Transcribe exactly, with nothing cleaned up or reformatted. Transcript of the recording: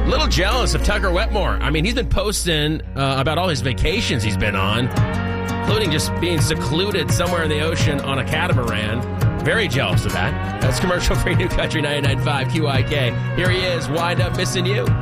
A little jealous of Tucker Wetmore. I mean, he's been posting uh, about all his vacations he's been on, including just being secluded somewhere in the ocean on a catamaran. Very jealous of that. That's commercial-free New Country ninety-nine point five Q I K. Here he is, Wind Up Missing You.